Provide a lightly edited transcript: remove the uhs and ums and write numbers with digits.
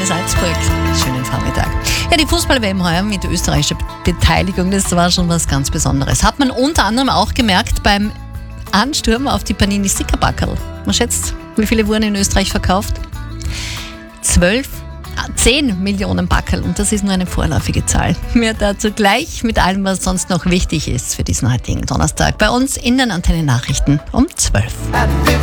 Wiener Salzburg. Schönen Vormittag. Ja, die Fußball-WM heuer mit österreichischer Beteiligung, das war schon was ganz Besonderes. Hat man unter anderem auch gemerkt beim Ansturm auf die Panini-Stickerbackerl. Man schätzt, wie viele wurden in Österreich verkauft? 10 Millionen Backerl, und das ist nur eine vorläufige Zahl. Mehr dazu gleich mit allem, was sonst noch wichtig ist für diesen heutigen Donnerstag. Bei uns in den Antenne-Nachrichten um 12.